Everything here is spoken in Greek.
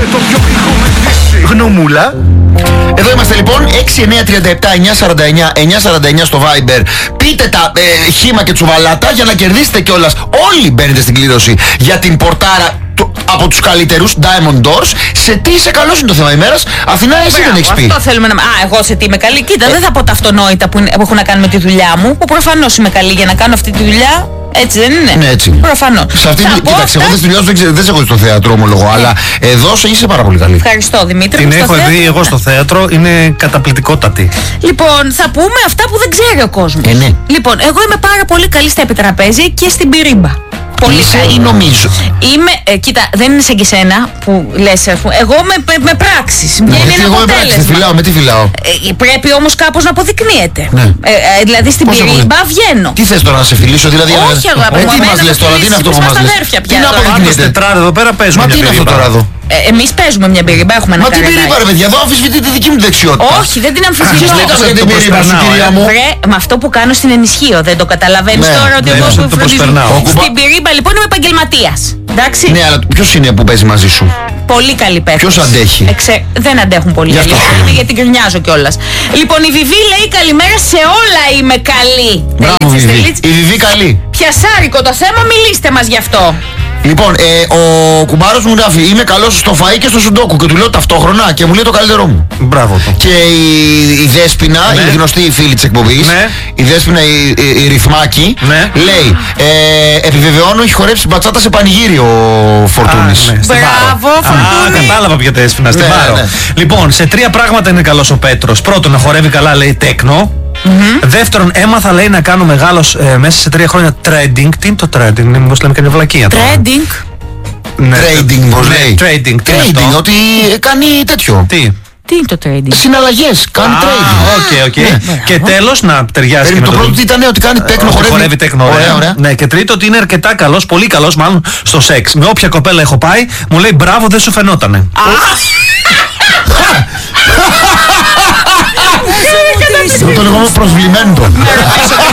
Γνωμούλα. Εδώ είμαστε λοιπόν, 6937-949 στο Viber. Πείτε τα χήμα και τσουβαλάτα για να κερδίσετε κιόλας. Όλοι μπαίνετε στην κλήρωση για την πορτάρα από τους καλύτερους Diamond Doors. Σε τι είσαι καλός είναι το θέμα ημέρας. Αθηνά, εσύ δεν έχεις πει. Αυτό θέλουμε να... εγώ σε τι είμαι καλή. Κοίτα, δεν θα πω τα αυτονόητα που έχουν να κάνουν με τη δουλειά μου. Που προφανώς είμαι καλή για να κάνω αυτή τη δουλειά. Έτσι δεν είναι? Ναι, έτσι. Προφανώς. Κοίταξε, εγώ δεν σε έχω στο θέατρο, ομολογώ, αλλά εδώ είσαι πάρα πολύ καλή. Ευχαριστώ, Δημήτρη. Την έχω δει εγώ στο θέατρο, είναι καταπληκτικότατη. Λοιπόν, θα πούμε αυτά που δεν ξέρει ο κόσμος. Ναι. Λοιπόν, εγώ είμαι πάρα πολύ καλή στα επιτραπέζια και στην πυρίμπα. Πολύ καλή. Ή νομίζω. Είμαι, κοίτα, δεν είναι σαν και σένα που λες, εγώ με πράξεις. Ναι, εγώ με πράξεις, με τι φυλάω. Πρέπει όμως κάπως να αποδεικνύεται. Ναι. Δηλαδή στην πυρίμπα βγαίνω. Τι θες τώρα, να σε φιλήσω, δηλαδή? Όχι, αγάπη μου, τι μας λες τώρα, τι είναι αυτό που μας λες? Τι να αποδεικνύεται? Τετράδε εδώ πέρα παίζουμε. Μα τι είναι αυτό τώρα εδώ? Εμείς παίζουμε μια πυρίμπα, έχουμε ένα καρενάκι. Μα τι πυρίμπα ρε παιδιά, εδώ αμφισβητείτε τη δική μου δεξιότητα. Όχι, δεν την αμφισβητώ. την πυρίμπα σου, κυρία μου. Με αυτό που κάνω στην ενισχύω, δεν το καταλαβαίνεις τώρα ότι εγώ σου φροντίζω? Στην πυρίμπα λοιπόν είμαι επαγγελματίας. Εντάξει. Ναι, αλλά ποιος είναι που παίζει μαζί σου? Πολύ καλή παίκτης. Ποιος αντέχει? Δεν αντέχουν πολύ καλή. Γιατί γκρινιάζω κιόλας. Λοιπόν, η Βιβί λέει καλημέρα, σε όλα είμαι καλή. Μπράβο, Βιβί. Η Βιβί καλή. Πιασάρικο το θέμα, μιλήστε μας γι' αυτό. Λοιπόν, ο κουμπάρος μου γράφει, είμαι καλός στο φαΐ και στο σουντόκου και του λέω ταυτόχρονα και μου λέει το καλύτερό μου. Μπράβο του. Και η Δέσποινα, ναι, η γνωστή φίλη της εκπομπής, ναι, η Δέσποινα η Ρυθμάκη, ναι, λέει, επιβεβαιώνω, έχει χορέψει μπατσάτα σε πανηγύρι ο Φορτούνης. Ναι, μπράβο, Φορτούνη. Κατάλαβα ποια Δέσποινα, στην Πάρο. Ναι. Λοιπόν, σε 3 πράγματα είναι καλός ο Πέτρος. Πρώτον, να χορεύει καλά, λέει τέκνο. Δεύτερον, έμαθα, λέει, να κάνω μεγάλος μέσα σε 3 χρόνια trading. Τι είναι το trading? Μήπως λέμε καμιά βλακεία τώρα? Trading. Ναι, trading, πώς λέει? Trading, ότι κάνει τέτοιο. Τι? Τι είναι το trading? Συναλλαγές, κάνει trading. Οκ. Και τέλος, να ταιριάσει και με το πρώτο τι ήταν, ότι κάνει τέκνο, χορεύει τέκνο, ωραία. Ναι, και τρίτο, ότι είναι αρκετά καλός, πολύ καλός μάλλον στο σεξ. Με όποια κοπέλα έχω πάει, μου λέει μπράβο, δεν σου φαινότανε. Το λεγόμενο προσβλημένο.